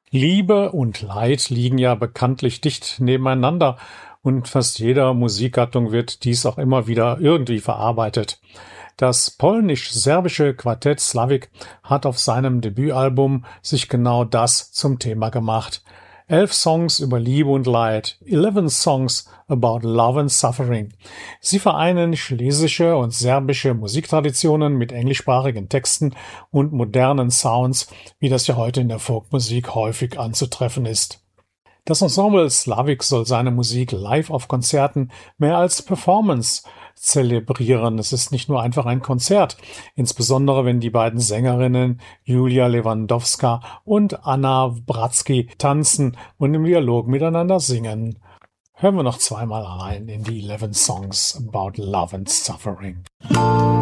Liebe und Leid liegen ja bekanntlich dicht nebeneinander und fast jeder Musikgattung wird dies auch immer wieder irgendwie verarbeitet. Das polnisch-serbische Quartett Slavik hat auf seinem Debütalbum sich genau das zum Thema gemacht. 11 Songs über Liebe und Leid, 11 Songs about love and suffering. Sie vereinen schlesische und serbische Musiktraditionen mit englischsprachigen Texten und modernen Sounds, wie das ja heute in der Folkmusik häufig anzutreffen ist. Das Ensemble Slavik soll seine Musik live auf Konzerten mehr als Performance zelebrieren. Es ist nicht nur einfach ein Konzert, insbesondere wenn die beiden Sängerinnen Julia Lewandowska und Anna Bratzky tanzen und im Dialog miteinander singen. Hören wir noch zweimal rein in die 11 Songs about love and suffering.